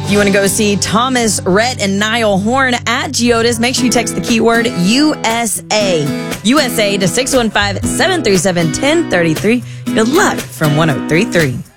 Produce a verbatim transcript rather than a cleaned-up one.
If you want to go see Thomas Rhett and Niall Horn at Geodis, make sure you text the keyword U S A. U S A to six one five, seven three seven, one zero three three. Good luck from one oh three point three.